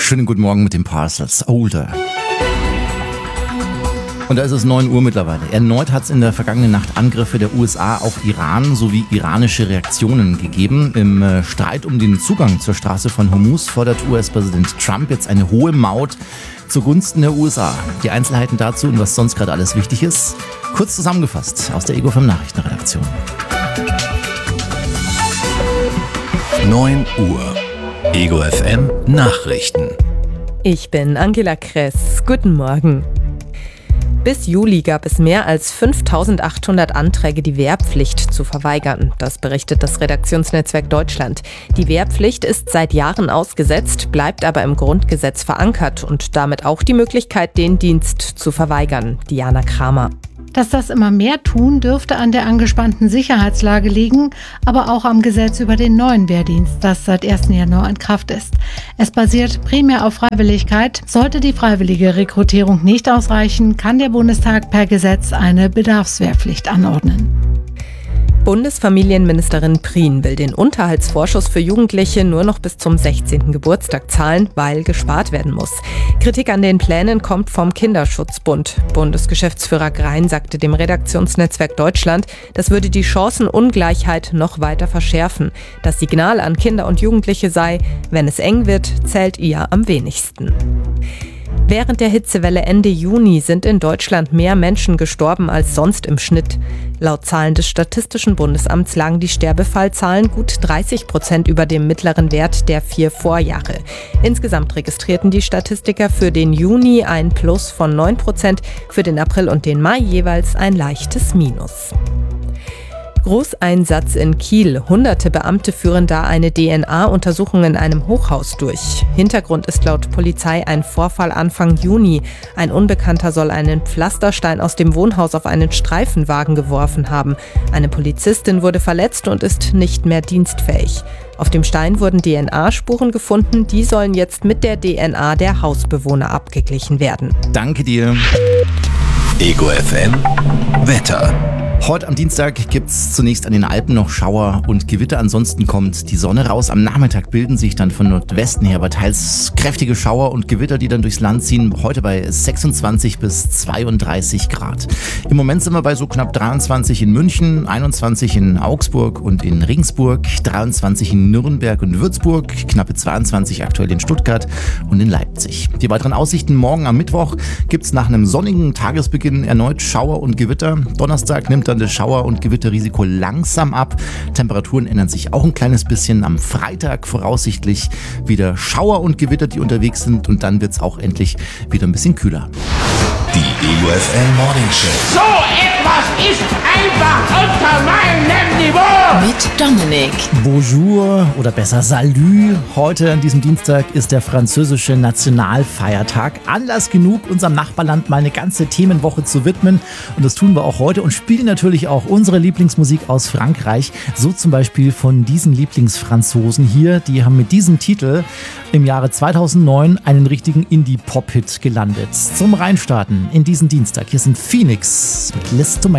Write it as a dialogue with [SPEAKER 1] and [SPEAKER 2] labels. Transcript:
[SPEAKER 1] Schönen guten Morgen mit den Parcels. Older. Und da ist es 9 Uhr mittlerweile. Erneut hat es in der vergangenen Nacht Angriffe der USA auf Iran sowie iranische Reaktionen gegeben. Im Streit um den Zugang zur Straße von Hormuz fordert US-Präsident Trump jetzt eine hohe Maut zugunsten der USA. Die Einzelheiten dazu und was sonst gerade alles wichtig ist, kurz zusammengefasst aus der Ego FM Nachrichtenredaktion.
[SPEAKER 2] 9 Uhr. Ego FM Nachrichten.
[SPEAKER 3] Ich bin Angela Kress. Guten Morgen. Bis Juli gab es mehr als 5.800 Anträge, die Wehrpflicht zu verweigern. Das berichtet das Redaktionsnetzwerk Deutschland. Die Wehrpflicht ist seit Jahren ausgesetzt, bleibt aber im Grundgesetz verankert und damit auch die Möglichkeit, den Dienst zu verweigern. Diana Kramer.
[SPEAKER 4] Dass das immer mehr tun, dürfte an der angespannten Sicherheitslage liegen, aber auch am Gesetz über den neuen Wehrdienst, das seit 1. Januar in Kraft ist. Es basiert primär auf Freiwilligkeit. Sollte die freiwillige Rekrutierung nicht ausreichen, kann der Bundestag per Gesetz eine Bedarfswehrpflicht anordnen.
[SPEAKER 3] Bundesfamilienministerin Prien will den Unterhaltsvorschuss für Jugendliche nur noch bis zum 16. Geburtstag zahlen, weil gespart werden muss. Kritik an den Plänen kommt vom Kinderschutzbund. Bundesgeschäftsführer Grein sagte dem Redaktionsnetzwerk Deutschland, das würde die Chancenungleichheit noch weiter verschärfen. Das Signal an Kinder und Jugendliche sei, wenn es eng wird, zählt ihr am wenigsten. Während der Hitzewelle Ende Juni sind in Deutschland mehr Menschen gestorben als sonst im Schnitt. Laut Zahlen des Statistischen Bundesamts lagen die Sterbefallzahlen gut 30% über dem mittleren Wert der 4 Vorjahre. Insgesamt registrierten die Statistiker für den Juni ein Plus von 9%, für den April und den Mai jeweils ein leichtes Minus. Großeinsatz in Kiel. Hunderte Beamte führen da eine DNA-Untersuchung in einem Hochhaus durch. Hintergrund ist laut Polizei ein Vorfall Anfang Juni. Ein Unbekannter soll einen Pflasterstein aus dem Wohnhaus auf einen Streifenwagen geworfen haben. Eine Polizistin wurde verletzt und ist nicht mehr dienstfähig. Auf dem Stein wurden DNA-Spuren gefunden. Die sollen jetzt mit der DNA der Hausbewohner abgeglichen werden.
[SPEAKER 1] Danke dir.
[SPEAKER 2] Ego FM Wetter.
[SPEAKER 1] Heute am Dienstag gibt es zunächst an den Alpen noch Schauer und Gewitter. Ansonsten kommt die Sonne raus. Am Nachmittag bilden sich dann von Nordwesten her aber teils kräftige Schauer und Gewitter, die dann durchs Land ziehen. Heute bei 26 bis 32 Grad. Im Moment sind wir bei so knapp 23 in München, 21 in Augsburg und in Regensburg, 23 in Nürnberg und Würzburg, knappe 22 aktuell in Stuttgart und in Leipzig. Die weiteren Aussichten morgen am Mittwoch gibt es nach einem sonnigen Tagesbeginn erneut Schauer und Gewitter. Donnerstag nimmt dann das Schauer- und Gewitterrisiko langsam ab. Temperaturen ändern sich auch ein kleines bisschen. Am Freitag voraussichtlich wieder Schauer und Gewitter, die unterwegs sind. Und dann wird es auch endlich wieder ein bisschen kühler.
[SPEAKER 2] Die Ego FM Morning Show.
[SPEAKER 5] So etwas ist einfach unter meinem Niveau.
[SPEAKER 6] Mit Dominik.
[SPEAKER 1] Bonjour oder besser Salut. Heute an diesem Dienstag ist der französische Nationalfeiertag. Anlass genug, unserem Nachbarland mal eine ganze Themenwoche zu widmen. Und das tun wir auch heute und spielen natürlich auch unsere Lieblingsmusik aus Frankreich. So zum Beispiel von diesen Lieblingsfranzosen hier. Die haben mit diesem Titel im Jahre 2009 einen richtigen Indie-Pop-Hit gelandet. Zum Reinstarten in diesen Dienstag. Hier sind Phoenix mit List to Make.